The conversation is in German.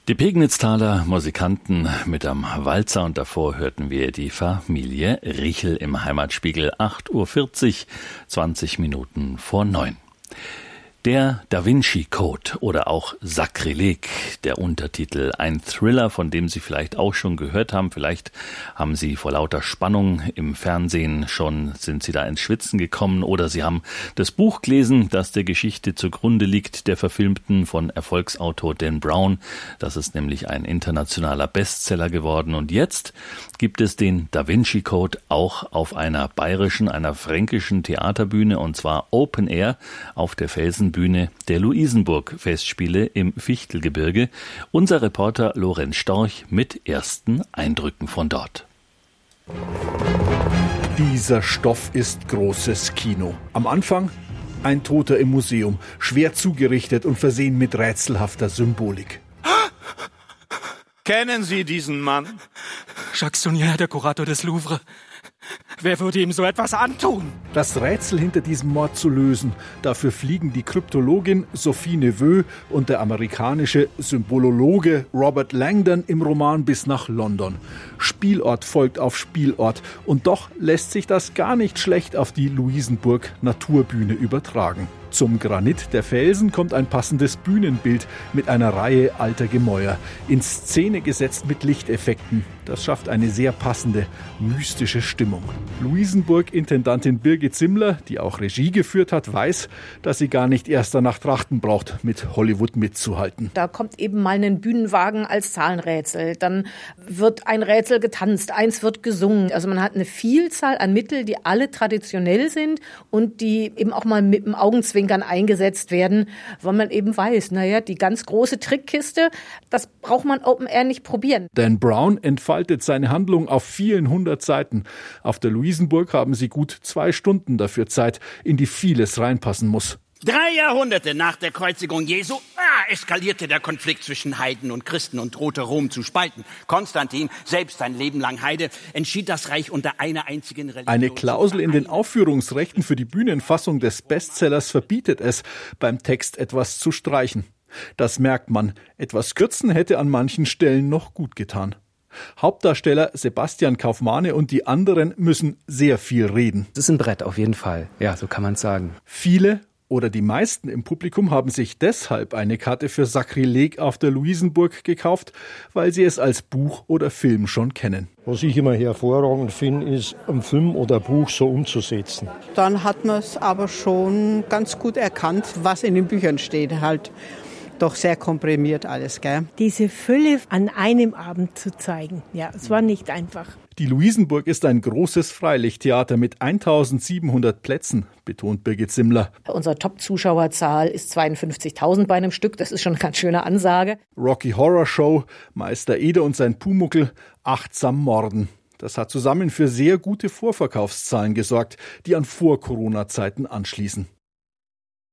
Die Pegnitztaler Musikanten mit am Walzer und davor hörten wir die Familie Richel im Heimatspiegel. 8:40 Uhr, 20 Minuten vor 9. Der Da Vinci Code oder auch Sakrileg, der Untertitel. Ein Thriller, von dem Sie vielleicht auch schon gehört haben. Vielleicht haben Sie vor lauter Spannung im Fernsehen sind Sie da ins Schwitzen gekommen oder Sie haben das Buch gelesen, das der Geschichte zugrunde liegt, der verfilmten von Erfolgsautor Dan Brown. Das ist nämlich ein internationaler Bestseller geworden. Und jetzt gibt es den Da Vinci Code auch auf einer bayerischen, einer fränkischen Theaterbühne und zwar Open Air auf der Felsenbühne der Luisenburg-Festspiele im Fichtelgebirge. Unser Reporter Lorenz Storch mit ersten Eindrücken von dort. Dieser Stoff ist großes Kino. Am Anfang ein Toter im Museum, schwer zugerichtet und versehen mit rätselhafter Symbolik. Kennen Sie diesen Mann? Jacques Saunier, der Kurator des Louvre. Wer würde ihm so etwas antun? Das Rätsel hinter diesem Mord zu lösen, dafür fliegen die Kryptologin Sophie Neveu und der amerikanische Symbolologe Robert Langdon im Roman bis nach London. Spielort folgt auf Spielort und doch lässt sich das gar nicht schlecht auf die Luisenburg Naturbühne übertragen. Zum Granit der Felsen kommt ein passendes Bühnenbild mit einer Reihe alter Gemäuer, in Szene gesetzt mit Lichteffekten. Das schafft eine sehr passende, mystische Stimmung. Luisenburg-Intendantin Birgit Simmler, die auch Regie geführt hat, weiß, dass sie gar nicht erst danach trachten braucht, mit Hollywood mitzuhalten. Da kommt eben mal ein Bühnenwagen als Zahlenrätsel, dann wird ein Rätsel getanzt, eins wird gesungen. Also man hat eine Vielzahl an Mitteln, die alle traditionell sind und die eben auch mal mit dem Augenzwinkern eingesetzt werden, weil man eben weiß, die ganz große Trickkiste, das braucht man Open Air nicht probieren. Dan Brown entfaltet seine Handlung auf vielen 100 Seiten. Auf der Luisenburg haben sie gut 2 Stunden dafür Zeit, in die vieles reinpassen muss. 3 Jahrhunderte nach der Kreuzigung Jesu eskalierte der Konflikt zwischen Heiden und Christen und drohte Rom zu spalten. Konstantin, selbst sein Leben lang Heide, entschied das Reich unter einer einzigen Religion. Eine Klausel in den Aufführungsrechten für die Bühnenfassung des Bestsellers verbietet es, beim Text etwas zu streichen. Das merkt man. Etwas kürzen hätte an manchen Stellen noch gut getan. Hauptdarsteller Sebastian Kaufmann und die anderen müssen sehr viel reden. Das ist ein Brett, auf jeden Fall. Ja, so kann man es sagen. Viele oder die meisten im Publikum haben sich deshalb eine Karte für Sakrileg auf der Luisenburg gekauft, weil sie es als Buch oder Film schon kennen. Was ich immer hervorragend finde, ist, ein Film oder Buch so umzusetzen. Dann hat man es aber schon ganz gut erkannt, was in den Büchern steht halt. Doch sehr komprimiert alles, gell? Diese Fülle an einem Abend zu zeigen, es war nicht einfach. Die Luisenburg ist ein großes Freilichttheater mit 1700 Plätzen, betont Birgit Simmler. Unsere Top-Zuschauerzahl ist 52.000 bei einem Stück, das ist schon eine ganz schöne Ansage. Rocky Horror Show, Meister Eder und sein Pumuckl, achtsam morden. Das hat zusammen für sehr gute Vorverkaufszahlen gesorgt, die an Vor-Corona-Zeiten anschließen.